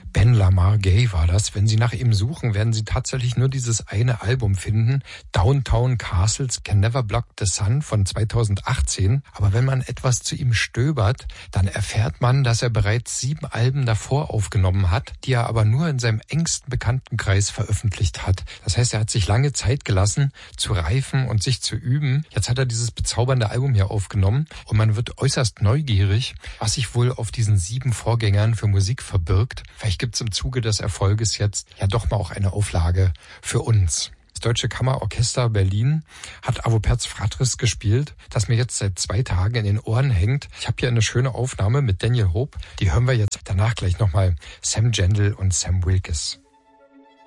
Ben Lamar Gay war das. Wenn Sie nach ihm suchen, werden Sie tatsächlich nur dieses eine Album finden. Downtown Castles Can Never Block the Sun von 2018. Aber wenn man etwas zu ihm stöbert, dann erfährt man, dass er bereits 7 Alben davor aufgenommen hat, die er aber nur in seinem engsten Bekanntenkreis veröffentlicht hat. Das heißt, er hat sich lange Zeit gelassen, zu reifen und sich zu üben. Jetzt hat er dieses bezaubernde Album hier aufgenommen und man wird äußerst neugierig, was sich wohl auf diesen 7 Vorgängern für Musik verbirgt. Vielleicht gibt es im Zuge des Erfolges jetzt ja doch mal auch eine Auflage für uns. Das Deutsche Kammerorchester Berlin hat Arvo Pärts Fratris gespielt, das mir jetzt seit 2 Tagen in den Ohren hängt. Ich habe hier eine schöne Aufnahme mit Daniel Hope. Die hören wir jetzt danach gleich nochmal. Sam Gendel und Sam Wilkes.